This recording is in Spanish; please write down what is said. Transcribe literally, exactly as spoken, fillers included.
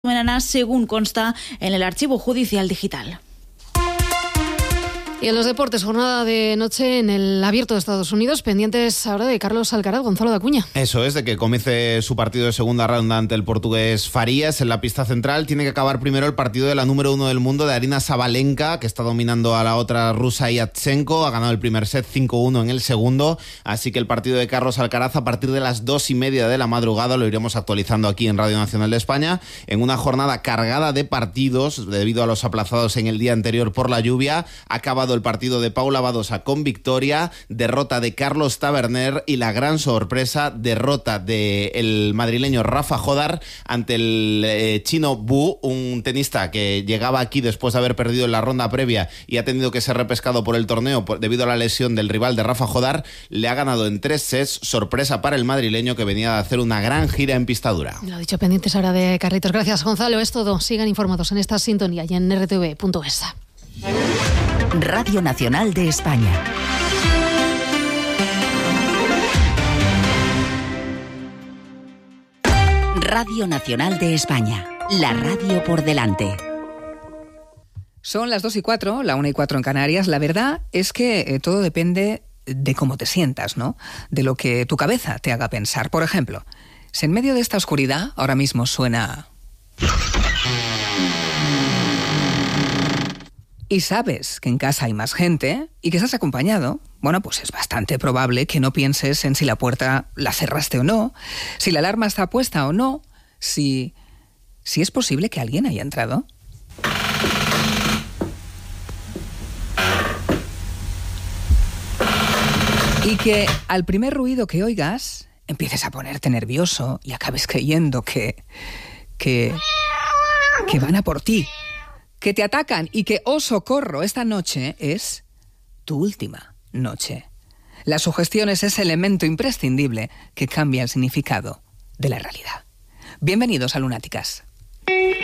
según consta en el archivo judicial digital. Y en los deportes, jornada de noche en el Abierto de Estados Unidos, pendientes ahora de Carlos Alcaraz, Gonzalo de Acuña. Eso es, de que comience su partido de segunda ronda ante el portugués Farías en la pista central. Tiene que acabar primero el partido de la número uno del mundo, de Aryna Sabalenka, que está dominando a la otra rusa Yatsenko. Ha ganado el primer set cinco uno en el segundo, así que el partido de Carlos Alcaraz a partir de las dos y media de la madrugada lo iremos actualizando aquí en Radio Nacional de España, en una jornada cargada de partidos debido a los aplazados en el día anterior por la lluvia. Ha acabado el partido de Paula Badosa con victoria, derrota de Carlos Taberner y la gran sorpresa, derrota del madrileño Rafa Jodar ante el eh, chino Bu, un tenista que llegaba aquí después de haber perdido en la ronda previa y ha tenido que ser repescado por el torneo por, debido a la lesión del rival de Rafa Jodar. Le ha ganado en tres sets, sorpresa para el madrileño que venía de hacer una gran gira en pista dura. Lo ha dicho, pendientes ahora de Carritos. Gracias, Gonzalo. Es todo. Sigan informados en esta sintonía y en erre te ve punto es. Radio Nacional de España. Radio Nacional de España. La radio por delante. Son las dos y cuatro, la una y cuatro en Canarias. La verdad es que eh, todo depende de cómo te sientas, ¿no? De lo que tu cabeza te haga pensar. Por ejemplo, si en medio de esta oscuridad ahora mismo suena... y sabes que en casa hay más gente y que estás acompañado, bueno, pues es bastante probable que no pienses en si la puerta la cerraste o no, si la alarma está puesta o no, si, si es posible que alguien haya entrado. Y que al primer ruido que oigas empieces a ponerte nervioso y acabes creyendo que, que, que van a por ti, que te atacan y que, oh socorro, esta noche es tu última noche. La sugestión es ese elemento imprescindible que cambia el significado de la realidad. Bienvenidos a Lunáticas.